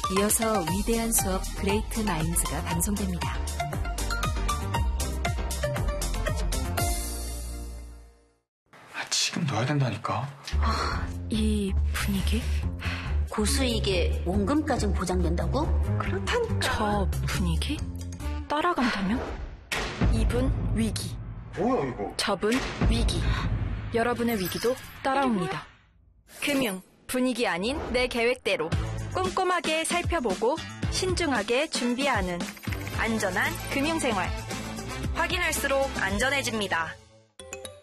이어서 위대한 수업 그레이트 마인즈가 방송됩니다. 지금 넣어야 된다니까. 이 분위기? 고수익에 원금까진 보장된다고? 그렇다니까. 저 분위기? 따라간다면? 이분 위기. 뭐야 이거? 저분 위기. 여러분의 위기도 따라옵니다. 금융, 분위기 아닌 내 계획대로 꼼꼼하게 살펴보고 신중하게 준비하는 안전한 금융생활. 확인할수록 안전해집니다.